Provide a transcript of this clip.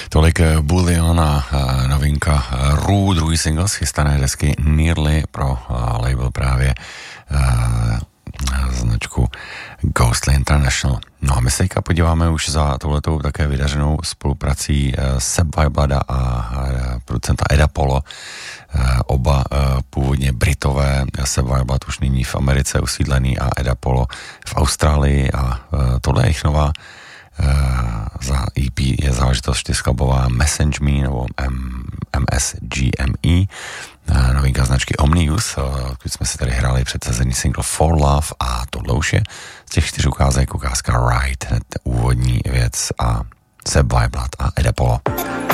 Tolik Bullion a novinka Rue, druhý single z chystané desky Nearly pro label právě značku Ghostly International. No a my se teďka podíváme už za touhletou také vydařenou spoluprací Seb Vyblada a producenta Eda Polo. Oba původně Britové, Seb Vyblad už nyní v Americe usídlený a Eda Polo v Austrálii a tohle je jich nová za EP je záležitost 4skladbová Message Me nebo MSGME, novinka značky Omnius, když jsme si tady hráli předsazený single For Love a tohle už je z těch 4 ukázek ukázka Right, hned úvodní věc a Seb Vyblad a Eda Polo.